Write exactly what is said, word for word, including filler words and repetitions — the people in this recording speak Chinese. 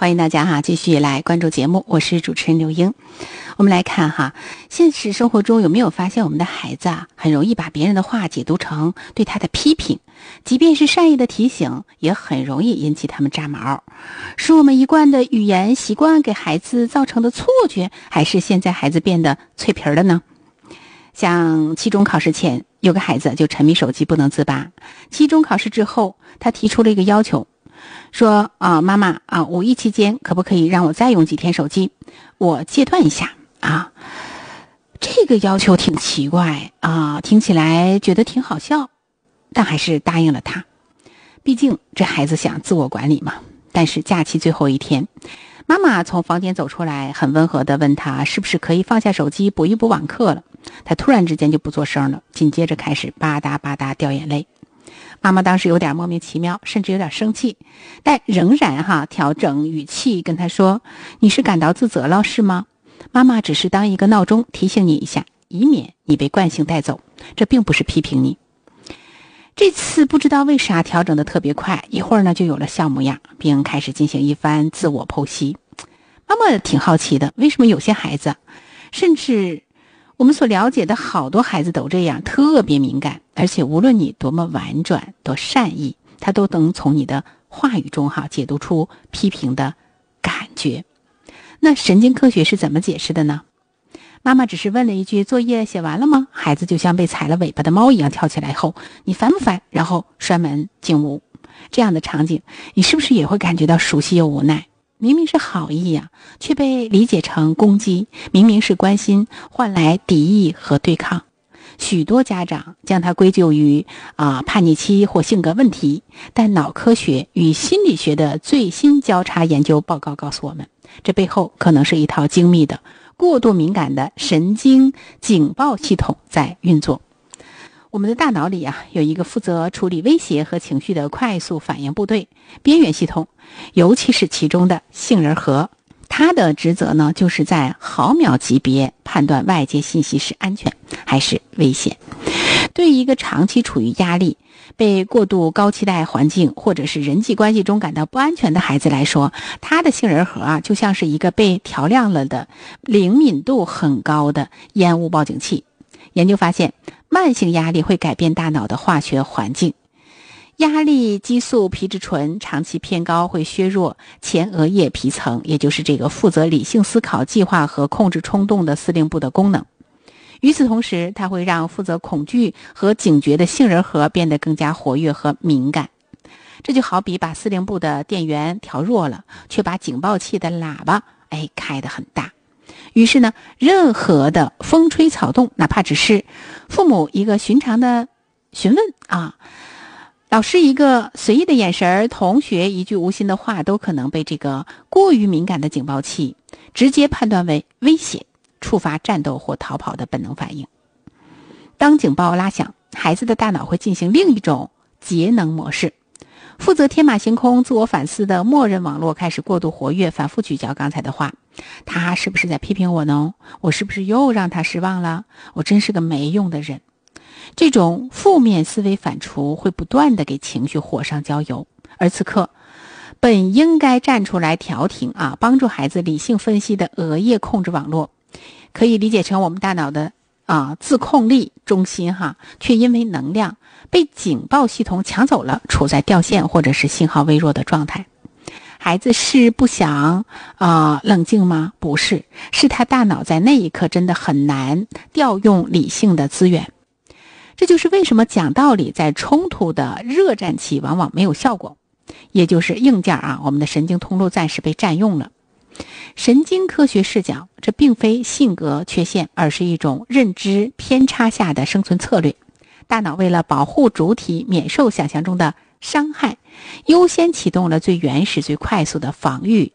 欢迎大家哈继续来关注节目，我是主持人刘英。我们来看哈，现实生活中有没有发现我们的孩子啊，很容易把别人的话解读成对他的批评，即便是善意的提醒，也很容易引起他们炸毛。是我们一贯的语言习惯给孩子造成的错觉，还是现在孩子变得脆皮了呢？像期中考试前，有个孩子就沉迷手机不能自拔。期中考试之后，他提出了一个要求，说啊，妈妈啊，五一期间可不可以让我再用几天手机，我戒断一下啊？这个要求挺奇怪啊，听起来觉得挺好笑，但还是答应了他。毕竟这孩子想自我管理嘛。但是假期最后一天，妈妈从房间走出来，很温和地问他是不是可以放下手机补一补网课了。他突然之间就不作声了，紧接着开始吧嗒吧嗒掉眼泪。妈妈当时有点莫名其妙，甚至有点生气，但仍然哈调整语气跟他说，你是感到自责了是吗？妈妈只是当一个闹钟提醒你一下，以免你被惯性带走，这并不是批评你。这次不知道为啥调整的特别快，一会儿呢就有了笑模样，并开始进行一番自我剖析。妈妈挺好奇的，为什么有些孩子，甚至我们所了解的好多孩子都这样，特别敏感，而且无论你多么婉转多善意，他都能从你的话语中哈解读出批评的感觉。那神经科学是怎么解释的呢？妈妈只是问了一句，作业写完了吗？孩子就像被踩了尾巴的猫一样跳起来后，你烦不烦？然后摔门进屋。这样的场景，你是不是也会感觉到熟悉又无奈？明明是好意呀、啊，却被理解成攻击；明明是关心，换来敌意和对抗。许多家长将它归咎于啊、呃、叛逆期或性格问题，但脑科学与心理学的最新交叉研究报告告诉我们，这背后可能是一套精密的过度敏感的神经警报系统在运作。我们的大脑里啊，有一个负责处理威胁和情绪的快速反应部队——边缘系统，尤其是其中的杏仁核。它的职责呢，就是在毫秒级别判断外界信息是安全还是危险。对于一个长期处于压力、被过度高期待环境或者是人际关系中感到不安全的孩子来说，他的杏仁核啊，就像是一个被调亮了的灵敏度很高的烟雾报警器。研究发现，慢性压力会改变大脑的化学环境。压力激素皮质醇长期偏高会削弱前额叶皮层，也就是这个负责理性思考、计划和控制冲动的司令部的功能。与此同时，它会让负责恐惧和警觉的杏仁核变得更加活跃和敏感。这就好比把司令部的电源调弱了，却把警报器的喇叭哎开得很大。于是呢，任何的风吹草动，哪怕只是父母一个寻常的询问啊，老师一个随意的眼神，同学一句无心的话，都可能被这个过于敏感的警报器直接判断为威胁，触发战斗或逃跑的本能反应。当警报拉响，孩子的大脑会进行另一种节能模式，负责天马行空自我反思的默认网络开始过度活跃，反复咀嚼刚才的话。他是不是在批评我呢？我是不是又让他失望了？我真是个没用的人。这种负面思维反刍会不断地给情绪火上浇油，而此刻本应该站出来调停啊，帮助孩子理性分析的额叶控制网络，可以理解成我们大脑的啊自控力中心哈，却因为能量被警报系统抢走了，处在掉线或者是信号微弱的状态。孩子是不想啊、呃、冷静吗？不是，是他大脑在那一刻真的很难调用理性的资源。这就是为什么讲道理在冲突的热战期往往没有效果，也就是硬件啊，我们的神经通路暂时被占用了。神经科学视角，这并非性格缺陷，而是一种认知偏差下的生存策略。大脑为了保护主体免受想象中的伤害，优先启动了最原始最快速的防御